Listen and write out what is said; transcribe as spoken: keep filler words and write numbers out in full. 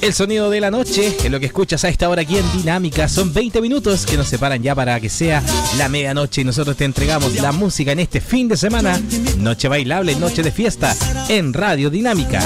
El sonido de la noche es lo que escuchas a esta hora aquí en Dinámica. Son veinte minutos que nos separan ya para que sea la medianoche y nosotros te entregamos la música en este fin de semana. Noche bailable, noche de fiesta en Radio Dinámica.